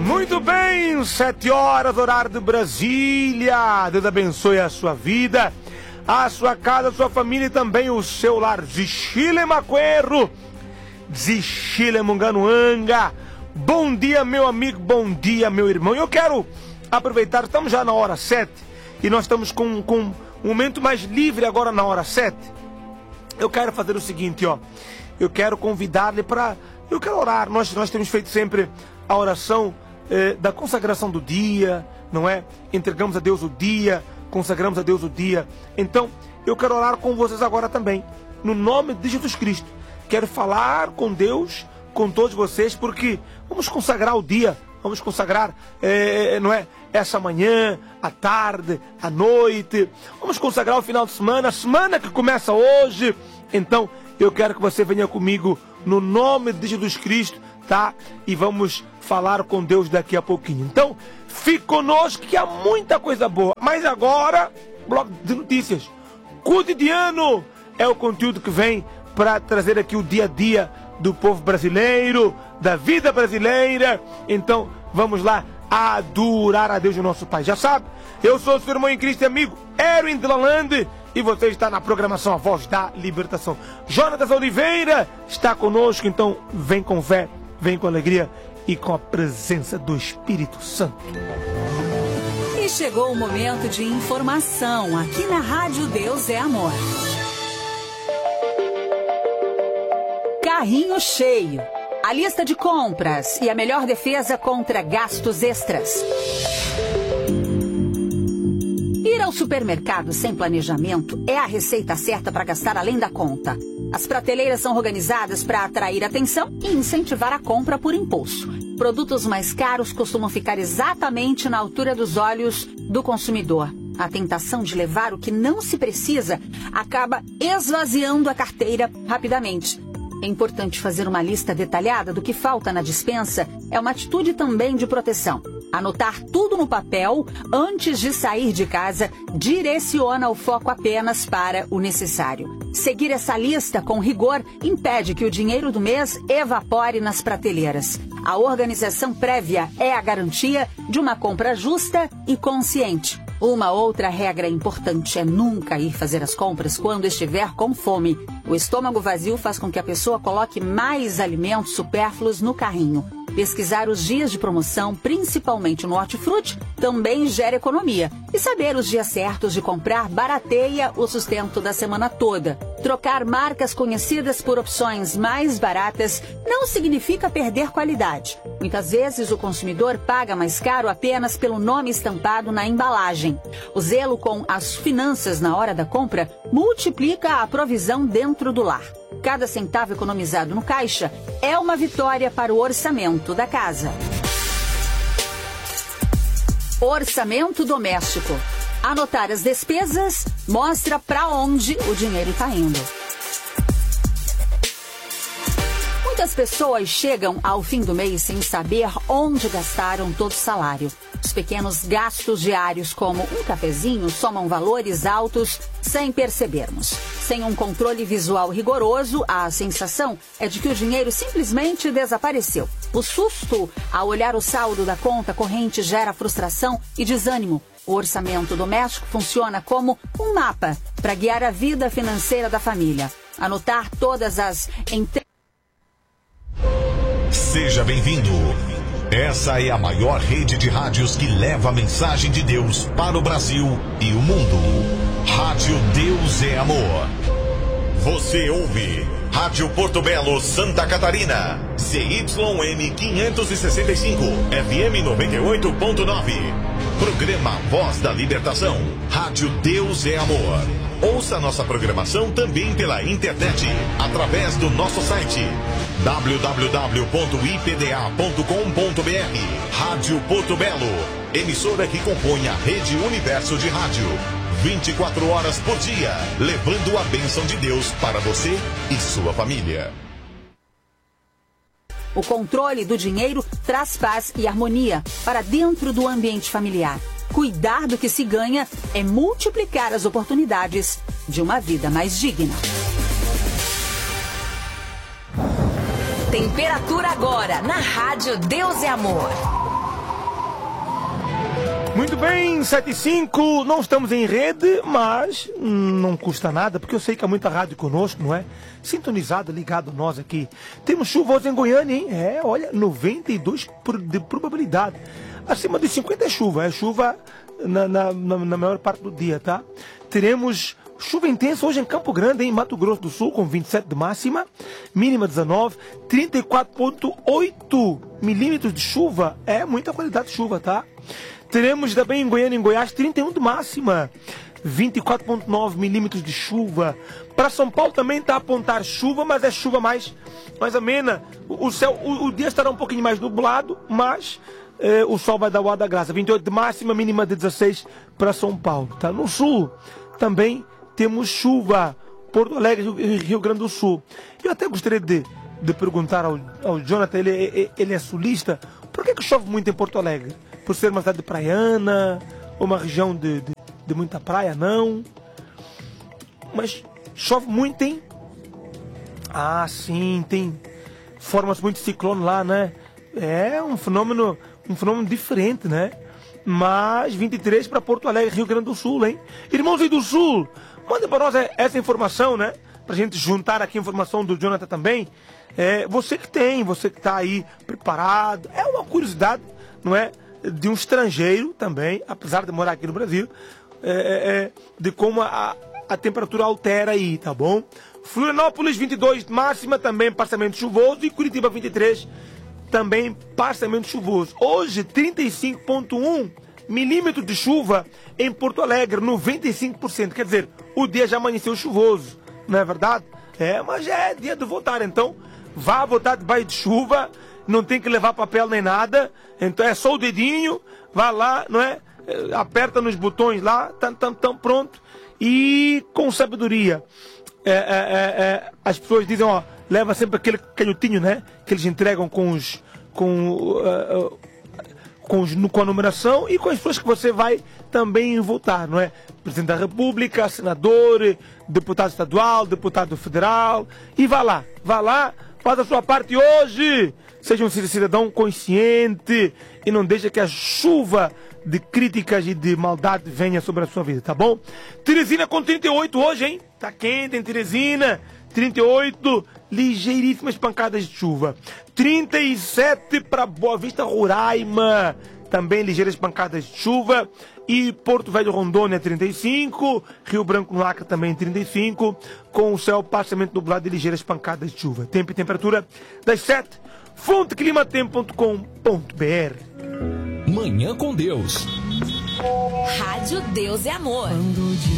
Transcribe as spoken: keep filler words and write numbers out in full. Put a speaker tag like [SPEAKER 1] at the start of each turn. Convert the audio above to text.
[SPEAKER 1] Muito bem, sete horas, horário de Brasília. Deus abençoe a sua vida, a sua casa, a sua família e também o seu lar. Zichile Maquero, Zichile Munganuanga. Bom dia, meu amigo, bom dia, meu irmão. Eu quero aproveitar, estamos já na hora sete e nós estamos com, com um momento mais livre agora na hora sete. Eu quero fazer o seguinte, ó. Eu quero convidar-lhe para... Eu quero orar. Nós, nós temos feito sempre a oração eh, da consagração do dia, não é? Entregamos a Deus o dia, consagramos a Deus o dia. Então, eu quero orar com vocês agora também, no nome de Jesus Cristo. Quero falar com Deus, com todos vocês, porque vamos consagrar o dia, vamos consagrar, eh, não é? Essa manhã, à tarde, à noite. Vamos consagrar o final de semana, a semana que começa hoje. Então, eu quero que você venha comigo no nome de Jesus Cristo, tá? E vamos falar com Deus daqui a pouquinho. Então, fique conosco que há muita coisa boa. Mas agora, bloco de notícias. Cotidiano é o conteúdo que vem para trazer aqui o dia a dia do povo brasileiro, da vida brasileira. Então, vamos lá adorar a Deus, o nosso Pai. Já sabe, eu sou o seu irmão em Cristo e amigo Erwin de Lalande. E você está na programação A Voz da Libertação. Jonatas Oliveira está conosco, então vem com fé, vem com alegria e com a presença do Espírito Santo.
[SPEAKER 2] E chegou o momento de informação aqui na Rádio Deus é Amor. Carrinho cheio. A lista de compras e a melhor defesa contra gastos extras. Ir ao supermercado sem planejamento é a receita certa para gastar além da conta. As prateleiras são organizadas para atrair atenção e incentivar a compra por impulso. Produtos mais caros costumam ficar exatamente na altura dos olhos do consumidor. A tentação de levar o que não se precisa acaba esvaziando a carteira rapidamente. É importante fazer uma lista detalhada do que falta na despensa. É uma atitude também de proteção. Anotar tudo no papel antes de sair de casa direciona o foco apenas para o necessário. Seguir essa lista com rigor impede que o dinheiro do mês evapore nas prateleiras. A organização prévia é a garantia de uma compra justa e consciente. Uma outra regra importante é nunca ir fazer as compras quando estiver com fome. O estômago vazio faz com que a pessoa coloque mais alimentos supérfluos no carrinho. Pesquisar os dias de promoção, principalmente no hortifruti, também gera economia. E saber os dias certos de comprar barateia o sustento da semana toda. Trocar marcas conhecidas por opções mais baratas não significa perder qualidade. Muitas vezes o consumidor paga mais caro apenas pelo nome estampado na embalagem. O zelo com as finanças na hora da compra multiplica a provisão dentro do lar. Cada centavo economizado no caixa é uma vitória para o orçamento da casa. Orçamento doméstico. Anotar as despesas mostra para onde o dinheiro está indo. Muitas pessoas chegam ao fim do mês sem saber onde gastaram todo o salário. Os pequenos gastos diários, como um cafezinho, somam valores altos sem percebermos. Sem um controle visual rigoroso, a sensação é de que o dinheiro simplesmente desapareceu. O susto ao olhar o saldo da conta corrente gera frustração e desânimo. O orçamento doméstico funciona como um mapa para guiar a vida financeira da família. Anotar todas as entre...
[SPEAKER 3] Seja bem-vindo. Essa é a maior rede de rádios que leva a mensagem de Deus para o Brasil e o mundo. Rádio Deus é Amor. Você ouve Rádio Porto Belo, Santa Catarina. C Y M quinhentos e sessenta e cinco, F M noventa e oito ponto nove. Programa Voz da Libertação. Rádio Deus é Amor. Ouça nossa programação também pela internet, através do nosso site w w w ponto i p d a ponto com ponto b r. Rádio Porto Belo, emissora que compõe a Rede Universo de Rádio. vinte e quatro horas por dia, levando a bênção de Deus para você e sua família.
[SPEAKER 2] O controle do dinheiro traz paz e harmonia para dentro do ambiente familiar. Cuidar do que se ganha é multiplicar as oportunidades de uma vida mais digna. Temperatura agora na Rádio Deus é Amor.
[SPEAKER 1] Muito bem, sete e cinco, não estamos em rede, mas não custa nada, porque eu sei que há muita rádio conosco, não é? Sintonizado, ligado a nós aqui. Temos chuva hoje em Goiânia, hein? É, olha, noventa e dois por cento de probabilidade. Acima de cinquenta é chuva, é chuva na, na, na, na maior parte do dia, tá? Teremos chuva intensa hoje em Campo Grande, em Mato Grosso do Sul, com vinte e sete de máxima, mínima dezenove, trinta e quatro vírgula oito milímetros de chuva, é muita qualidade de chuva, tá? Teremos também em Goiânia e em Goiás trinta e um de máxima, vinte e quatro vírgula nove milímetros de chuva. Para São Paulo também está a apontar chuva, mas é chuva mais, mais amena. O, céu, o, o dia estará um pouquinho mais nublado, mas eh, o sol vai dar o ar da graça. vinte e oito de máxima, mínima de dezesseis para São Paulo. Tá? No sul também temos chuva, Porto Alegre e Rio Grande do Sul. Eu até gostaria de, de perguntar ao, ao Jonathan, ele, ele é sulista, por que, que chove muito em Porto Alegre? Por ser uma cidade praiana, ou uma região de, de, de muita praia, não. Mas chove muito, hein? Ah, sim, tem formas muito de ciclone lá, né? É um fenômeno, um fenômeno diferente, né? Mas vinte e três para Porto Alegre, Rio Grande do Sul, hein? Irmãos aí do Sul, mandem para nós essa informação, né? Pra gente juntar aqui a informação do Jonathan também. É, você que tem, você que tá aí preparado, é uma curiosidade, não é? De um estrangeiro também, apesar de morar aqui no Brasil, é, é, de como a, a temperatura altera aí, tá bom? Florianópolis vinte e dois de máxima, também parcialmente chuvoso, e Curitiba vinte e três, também parcialmente chuvoso. Hoje, trinta e cinco vírgula um milímetros de chuva em Porto Alegre, noventa e cinco por cento. Quer dizer, o dia já amanheceu chuvoso, não é verdade? É, mas já é dia de votar, então vá votar debaixo de chuva. Não tem que levar papel nem nada, então é só o dedinho, vá lá, não é? Aperta nos botões lá, tam, tam, tam, pronto. E com sabedoria, é, é, é, as pessoas dizem, ó, leva sempre aquele canhotinho, né? Que eles entregam com os, com, uh, uh, com, os, com a numeração e com as pessoas que você vai também votar, não é? Presidente da República, senador, deputado estadual, deputado federal, e vá lá, vá lá, faz a sua parte hoje. Seja um cidadão consciente e não deixe que a chuva de críticas e de maldade venha sobre a sua vida, tá bom? Teresina com trinta e oito hoje, hein? Tá quente em Teresina. trinta e oito, ligeiríssimas pancadas de chuva. trinta e sete para Boa Vista, Roraima. Também ligeiras pancadas de chuva. E Porto Velho, Rondônia, trinta e cinco. Rio Branco, no Acre, também trinta e cinco. Com o céu parcialmente nublado e ligeiras pancadas de chuva. Tempo e temperatura das sete. fonte climatempo ponto com ponto b r.
[SPEAKER 4] Manhã com Deus.
[SPEAKER 5] Rádio Deus é Amor.